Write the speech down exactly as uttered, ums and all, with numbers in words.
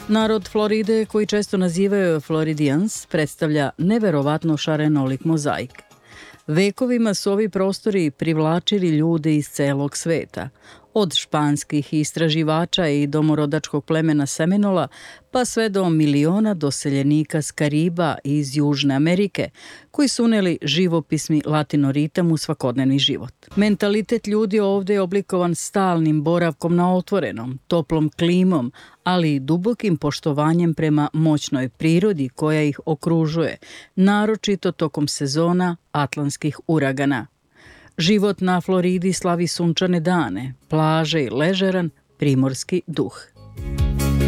Narod Floride, koji često nazivaju Floridians, predstavlja neverovatno šarenolik mozaik. Vekovima su ovi prostori privlačili ljude iz celog sveta, od španskih istraživača i domorodačkog plemena Seminola, pa sve do miliona doseljenika s Kariba i iz Južne Amerike, koji su uneli živopisni latinoritam u svakodnevni život. Mentalitet ljudi ovdje je oblikovan stalnim boravkom na otvorenom, toplom klimom, ali i dubokim poštovanjem prema moćnoj prirodi koja ih okružuje, naročito tokom sezona atlantskih uragana. Život na Floridi slavi sunčane dane, plaže i ležeran primorski duh.